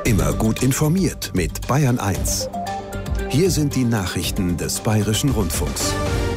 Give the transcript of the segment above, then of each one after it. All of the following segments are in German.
Immer gut informiert mit Bayern 1. Hier sind die Nachrichten des Bayerischen Rundfunks.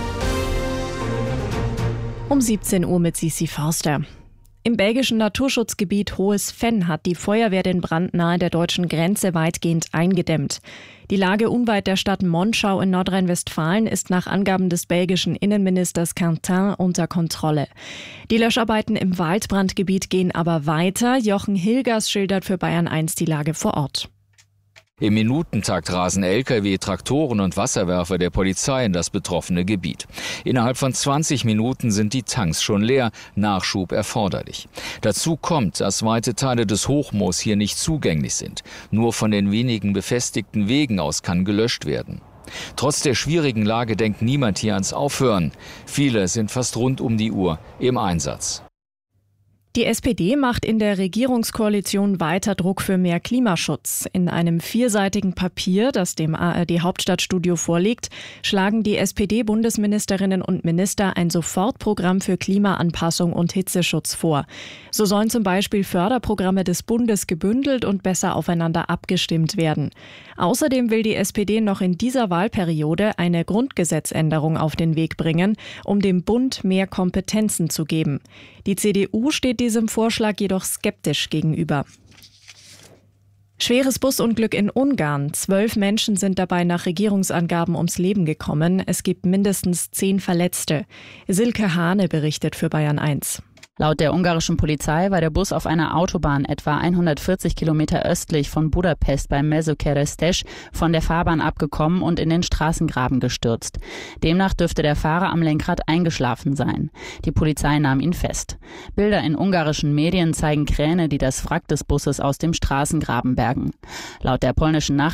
Um 17 Uhr mit Sissi Forster. Im belgischen Naturschutzgebiet Hohes Venn hat die Feuerwehr den Brand nahe der deutschen Grenze weitgehend eingedämmt. Die Lage unweit der Stadt Monschau in Nordrhein-Westfalen ist nach Angaben des belgischen Innenministers Quentin unter Kontrolle. Die Löscharbeiten im Waldbrandgebiet gehen aber weiter. Jochen Hilgers schildert für Bayern 1 die Lage vor Ort. Im Minutentakt rasen Lkw, Traktoren und Wasserwerfer der Polizei in das betroffene Gebiet. Innerhalb von 20 Minuten sind die Tanks schon leer, Nachschub erforderlich. Dazu kommt, dass weite Teile des Hochmoos hier nicht zugänglich sind. Nur von den wenigen befestigten Wegen aus kann gelöscht werden. Trotz der schwierigen Lage denkt niemand hier ans Aufhören. Viele sind fast rund um die Uhr im Einsatz. Die SPD macht in der Regierungskoalition weiter Druck für mehr Klimaschutz. In einem 4-seitigen Papier, das dem ARD-Hauptstadtstudio vorliegt, schlagen die SPD-Bundesministerinnen und Minister ein Sofortprogramm für Klimaanpassung und Hitzeschutz vor. So sollen zum Beispiel Förderprogramme des Bundes gebündelt und besser aufeinander abgestimmt werden. Außerdem will die SPD noch in dieser Wahlperiode eine Grundgesetzänderung auf den Weg bringen, um dem Bund mehr Kompetenzen zu geben. Die CDU steht diesem Vorschlag jedoch skeptisch gegenüber. Schweres Busunglück in Ungarn. 12 Menschen sind dabei nach Regierungsangaben ums Leben gekommen. Es gibt mindestens 10 Verletzte. Silke Hane berichtet für Bayern 1. Laut der ungarischen Polizei war der Bus auf einer Autobahn etwa 140 Kilometer östlich von Budapest bei Mezőkeresztes von der Fahrbahn abgekommen und in den Straßengraben gestürzt. Demnach dürfte der Fahrer am Lenkrad eingeschlafen sein. Die Polizei nahm ihn fest. Bilder in ungarischen Medien zeigen Kräne, die das Wrack des Busses aus dem Straßengraben bergen. Laut der polnischen